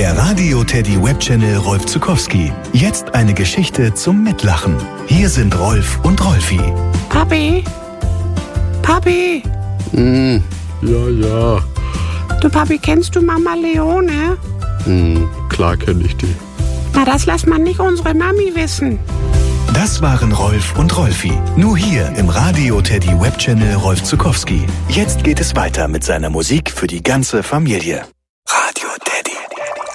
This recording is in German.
Der Radio Teddy Webchannel Rolf Zuckowski. Jetzt eine Geschichte zum Mitlachen. Hier sind Rolf und Rolfi. Papi? Papi? Ja. Du Papi, kennst du Mama Leone? Klar kenne ich die. Na, das lässt man nicht unsere Mami wissen. Das waren Rolf und Rolfi. Nur hier im Radio Teddy Webchannel Rolf Zuckowski. Jetzt geht es weiter mit seiner Musik für die ganze Familie.